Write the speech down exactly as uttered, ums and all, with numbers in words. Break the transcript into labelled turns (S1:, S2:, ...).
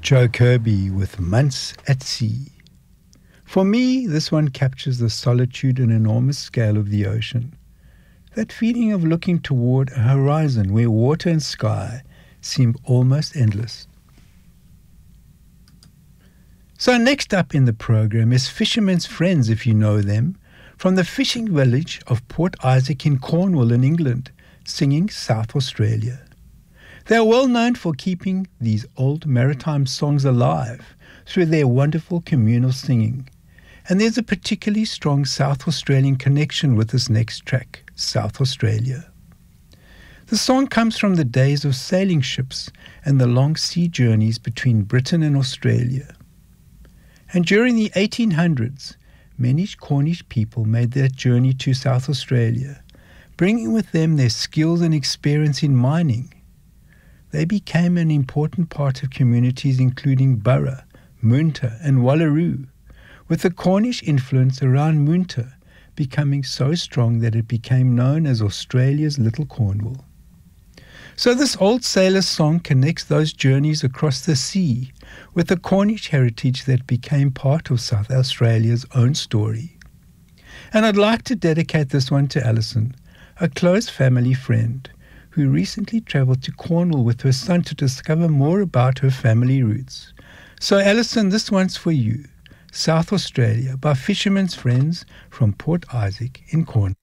S1: Joe Kirby with Months at Sea. For me, this one captures the solitude and enormous scale of the ocean. That feeling of looking toward a horizon where water and sky seem almost endless. So next up in the program is Fishermen's Friends, if you know them, from the fishing village of Port Isaac in Cornwall in England, singing South Australia. They are well known for keeping these old maritime songs alive through their wonderful communal singing. And there's a particularly strong South Australian connection with this next track, South Australia. The song comes from the days of sailing ships and the long sea journeys between Britain and Australia. And during the eighteen hundreds, many Cornish people made that journey to South Australia, bringing with them their skills and experience in mining. They became an important part of communities including Burra, Moonta and Wallaroo, with the Cornish influence around Moonta becoming so strong that it became known as Australia's Little Cornwall. So this old sailor's song connects those journeys across the sea with the Cornish heritage that became part of South Australia's own story. And I'd like to dedicate this one to Alison, a close family friend, who recently travelled to Cornwall with her son to discover more about her family roots. So Alison, this one's for you. South Australia by Fishermen's Friends from Port Isaac in Cornwall.